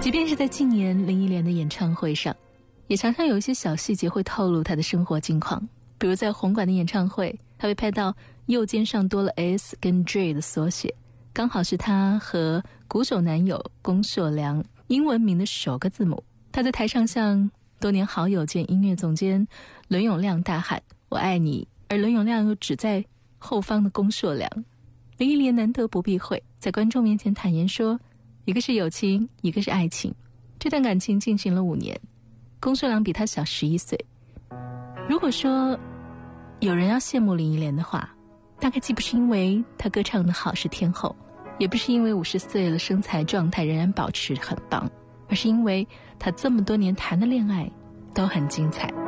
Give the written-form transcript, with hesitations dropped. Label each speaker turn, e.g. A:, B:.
A: 即便是在近年林忆莲的演唱会上，也常常有一些小细节会透露她的生活近况。比如在红馆的演唱会，她被拍到右肩上多了 S 跟 J 的缩写，刚好是她和鼓手男友龚硕良英文名的首个字母。她在台上向多年好友兼音乐总监伦永亮大喊我爱你，而伦永亮又指在后方的龚硕良。林忆莲难得不避讳，在观众面前坦言说，一个是友情，一个是爱情。这段感情进行了5年，龚硕良比他小11岁。如果说有人要羡慕林忆莲的话，大概既不是因为她歌唱的好是天后，也不是因为50岁了身材状态仍然保持很棒，而是因为她这么多年谈的恋爱都很精彩。